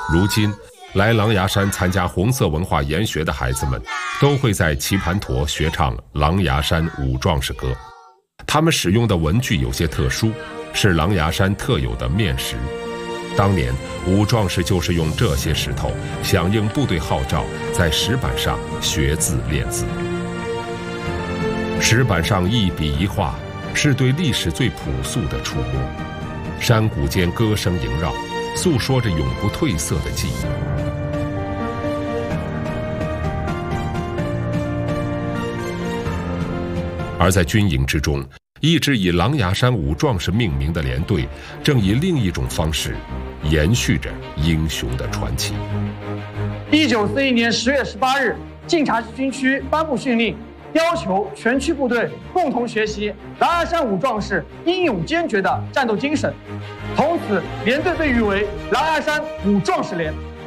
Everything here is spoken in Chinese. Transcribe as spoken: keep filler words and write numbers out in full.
如今，来狼牙山参加红色文化研学的孩子们，都会在棋盘陀学唱狼牙山五壮士歌。他们使用的文具有些特殊，是狼牙山特有的面石。当年五壮士就是用这些石头响应部队号召，在石板上学字练字。石板上一笔一画，是对历史最朴素的触摸。山谷间歌声萦绕，诉说着永不褪色的记忆。而在军营之中，一直以狼牙山五壮士命名的连队，正以另一种方式延续着英雄的传奇。 一九四一年十月十八日，晋察冀军区颁布训令，要求全区部队共同学习狼牙山五壮士英勇坚决的战斗精神，从此连队被誉为狼牙山五壮士连。